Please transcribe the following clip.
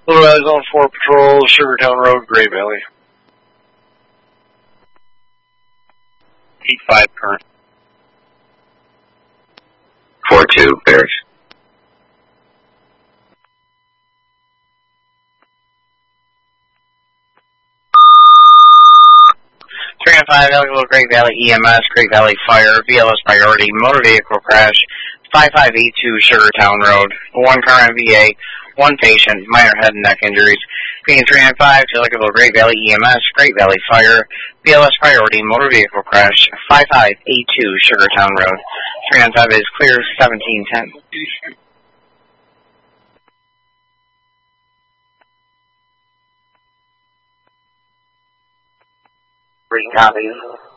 Blue Valley Zone 4 Patrol, Sugartown Road, Great Valley. 8-5 current. 4-2, bears. Three and 5, eligible Great Valley EMS, Great Valley Fire, BLS priority, motor vehicle crash, 5582 Sugartown Road, 1 car MVA, 1 patient, minor head and neck injuries. Being 395 to eligible Great Valley EMS, Great Valley Fire, BLS priority, motor vehicle crash, 5582 Sugartown Road. 395 is clear, 1710. Green copy.